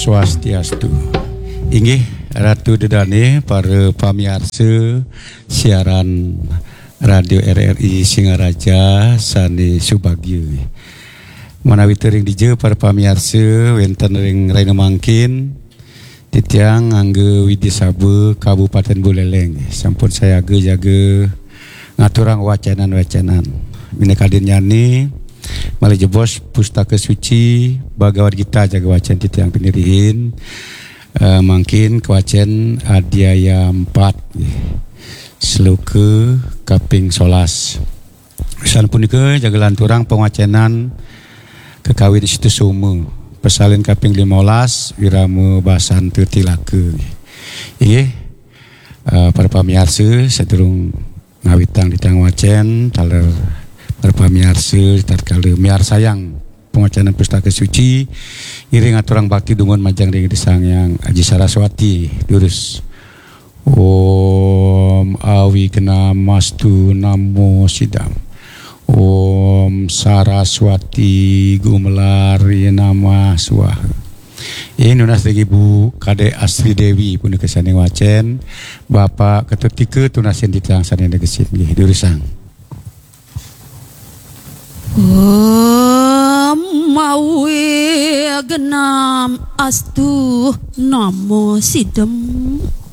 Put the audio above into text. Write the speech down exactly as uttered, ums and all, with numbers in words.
Swastiastu. Inggih Ratu Dedane para pamirsa siaran Radio R R I Singaraja sane subagyo. Manawi teuing dije para pamirsa wenten ring Raina Mangkin titiang ngangge Widisabe Kabupaten Buleleng. Sampun saya jaga ngaturang wacanan-wacanan. Minekadin nyani Malih jebos pustaka suci Bhagavad Gita jaga wacan titiang pinirihin uh, mangkin kewacen adiaya empat seluke kaping solas pesan punika jaga lanturang pengacenan kekawin situ sumu pesalin kaping limolas wirama basan tertilake iya uh, para pamirsa sedurung ngawitang ditang wacen taler perpamiarsa tatkala miar sayang pengacanan pustaka suci iring aturang bakti dungun majang ring disangyang Aji Saraswati lurus Om Awi Gena Mastu Namo Sidam Om Saraswati Gumelari Nama Swaha. Ini nunas lagi Bu Kade Asri Dewi punika kesane wacen Bapak ketutika tunasin ditang sane negesit nggih durusang. Om Awi Genam Astu Namo Sidam